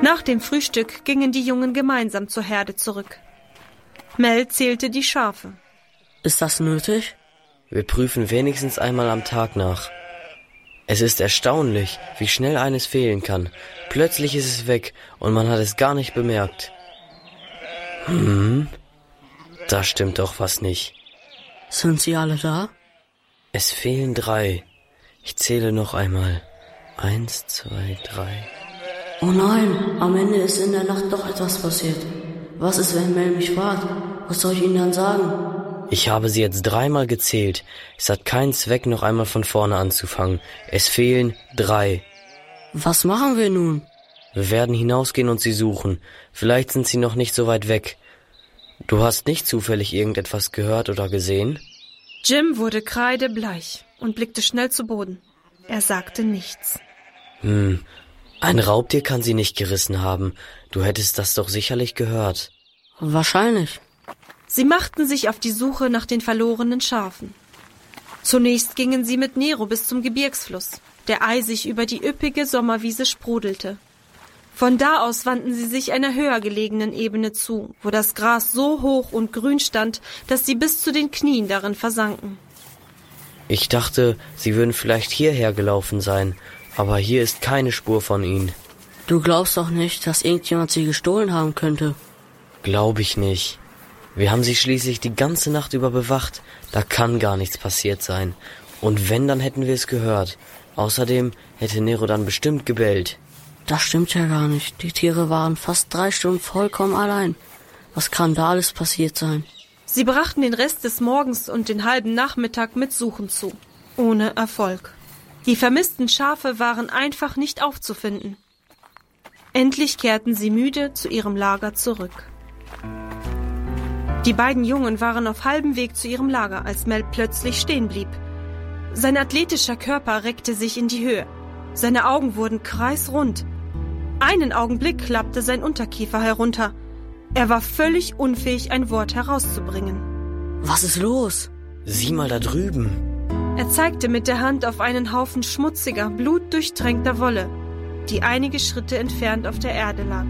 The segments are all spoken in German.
Nach dem Frühstück gingen die Jungen gemeinsam zur Herde zurück. Mel zählte die Schafe. Ist das nötig? Wir prüfen wenigstens einmal am Tag nach. Es ist erstaunlich, wie schnell eines fehlen kann. Plötzlich ist es weg und man hat es gar nicht bemerkt. Da stimmt doch was nicht. Sind sie alle da? Es fehlen 3. Ich zähle noch einmal. 1, 2, 3. Oh nein, am Ende ist in der Nacht doch etwas passiert. Was ist, wenn Mel mich fragt? Was soll ich ihnen dann sagen? Ich habe sie jetzt 3-mal gezählt. Es hat keinen Zweck, noch einmal von vorne anzufangen. Es fehlen 3. Was machen wir nun? Wir werden hinausgehen und sie suchen. Vielleicht sind sie noch nicht so weit weg. Du hast nicht zufällig irgendetwas gehört oder gesehen? Jim wurde kreidebleich und blickte schnell zu Boden. Er sagte nichts. Ein Raubtier kann sie nicht gerissen haben. Du hättest das doch sicherlich gehört. Wahrscheinlich. Sie machten sich auf die Suche nach den verlorenen Schafen. Zunächst gingen sie mit Nero bis zum Gebirgsfluss, der eisig über die üppige Sommerwiese sprudelte. Von da aus wandten sie sich einer höher gelegenen Ebene zu, wo das Gras so hoch und grün stand, dass sie bis zu den Knien darin versanken. Ich dachte, sie würden vielleicht hierher gelaufen sein, aber hier ist keine Spur von ihnen. Du glaubst doch nicht, dass irgendjemand sie gestohlen haben könnte? Glaube ich nicht. Wir haben sie schließlich die ganze Nacht über bewacht. Da kann gar nichts passiert sein. Und wenn, dann hätten wir es gehört. Außerdem hätte Nero dann bestimmt gebellt. Das stimmt ja gar nicht. Die Tiere waren fast 3 Stunden vollkommen allein. Was kann da alles passiert sein? Sie brachten den Rest des Morgens und den halben Nachmittag mit Suchen zu. Ohne Erfolg. Die vermissten Schafe waren einfach nicht aufzufinden. Endlich kehrten sie müde zu ihrem Lager zurück. Die beiden Jungen waren auf halbem Weg zu ihrem Lager, als Mel plötzlich stehen blieb. Sein athletischer Körper reckte sich in die Höhe. Seine Augen wurden kreisrund. Einen Augenblick klappte sein Unterkiefer herunter. Er war völlig unfähig, ein Wort herauszubringen. Was ist los? Sieh mal da drüben. Er zeigte mit der Hand auf einen Haufen schmutziger, blutdurchtränkter Wolle, die einige Schritte entfernt auf der Erde lag.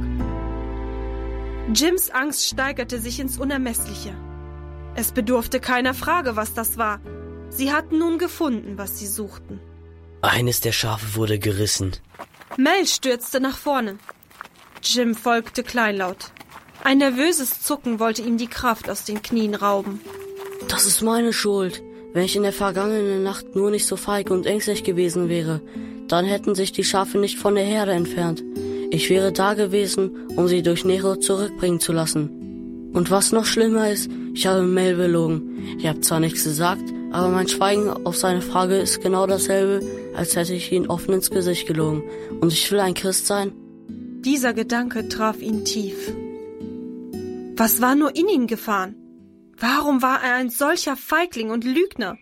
Jims Angst steigerte sich ins Unermessliche. Es bedurfte keiner Frage, was das war. Sie hatten nun gefunden, was sie suchten. Eines der Schafe wurde gerissen. Mel stürzte nach vorne. Jim folgte kleinlaut. Ein nervöses Zucken wollte ihm die Kraft aus den Knien rauben. Das ist meine Schuld. Wenn ich in der vergangenen Nacht nur nicht so feig und ängstlich gewesen wäre, dann hätten sich die Schafe nicht von der Herde entfernt. Ich wäre da gewesen, um sie durch Nero zurückbringen zu lassen. Und was noch schlimmer ist, ich habe Mel belogen. Ich habe zwar nichts gesagt, aber mein Schweigen auf seine Frage ist genau dasselbe, als hätte ich ihn offen ins Gesicht gelogen. Und ich will ein Christ sein. Dieser Gedanke traf ihn tief. Was war nur in ihn gefahren? Warum war er ein solcher Feigling und Lügner?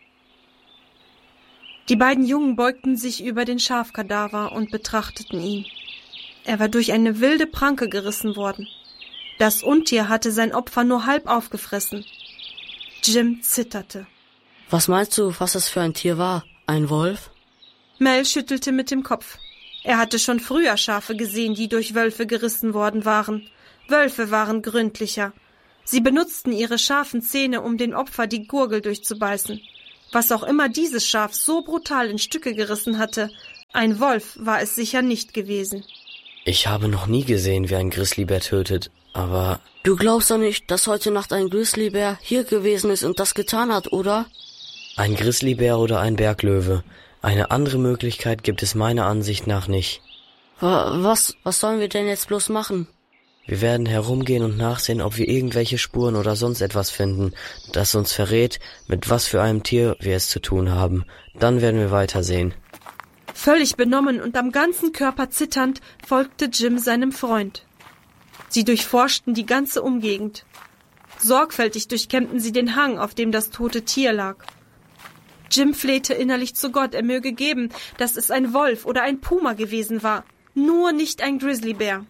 Die beiden Jungen beugten sich über den Schafkadaver und betrachteten ihn. Er war durch eine wilde Pranke gerissen worden. Das Untier hatte sein Opfer nur halb aufgefressen. Jim zitterte. Was meinst du, was das für ein Tier war? Ein Wolf? Mel schüttelte mit dem Kopf. Er hatte schon früher Schafe gesehen, die durch Wölfe gerissen worden waren. Wölfe waren gründlicher. Sie benutzten ihre scharfen Zähne, um den Opfer die Gurgel durchzubeißen. Was auch immer dieses Schaf so brutal in Stücke gerissen hatte, ein Wolf war es sicher nicht gewesen. Ich habe noch nie gesehen, wer ein Grizzlybär tötet, aber... Du glaubst doch nicht, dass heute Nacht ein Grizzlybär hier gewesen ist und das getan hat, oder? Ein Grizzlybär oder ein Berglöwe. Eine andere Möglichkeit gibt es meiner Ansicht nach nicht. Was sollen wir denn jetzt bloß machen? Wir werden herumgehen und nachsehen, ob wir irgendwelche Spuren oder sonst etwas finden, das uns verrät, mit was für einem Tier wir es zu tun haben. Dann werden wir weitersehen. Völlig benommen und am ganzen Körper zitternd folgte Jim seinem Freund. Sie durchforschten die ganze Umgegend. Sorgfältig durchkämmten sie den Hang, auf dem das tote Tier lag. Jim flehte innerlich zu Gott, er möge geben, dass es ein Wolf oder ein Puma gewesen war, nur nicht ein Grizzlybär.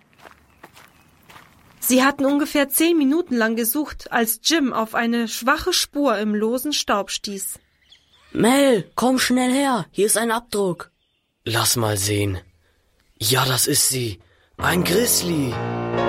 Sie hatten ungefähr 10 Minuten lang gesucht, als Jim auf eine schwache Spur im losen Staub stieß. Mel, komm schnell her, hier ist ein Abdruck. Lass mal sehen. Ja, das ist sie. Ein Grizzly!